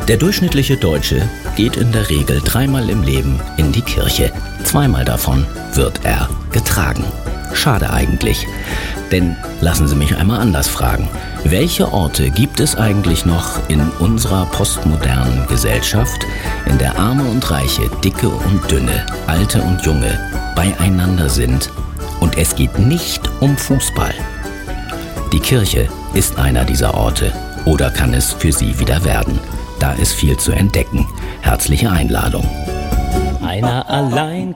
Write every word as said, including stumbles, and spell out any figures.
Der durchschnittliche Deutsche geht in der Regel dreimal im Leben in die Kirche. Zweimal davon wird er getragen. Schade eigentlich. Denn lassen Sie mich einmal anders fragen. Welche Orte gibt es eigentlich noch in unserer postmodernen Gesellschaft, in der Arme und Reiche, Dicke und Dünne, Alte und Junge beieinander sind und es geht nicht um Fußball? Die Kirche ist einer dieser Orte oder kann es für Sie wieder werden. Da ist viel zu entdecken. Herzliche Einladung. Einer allein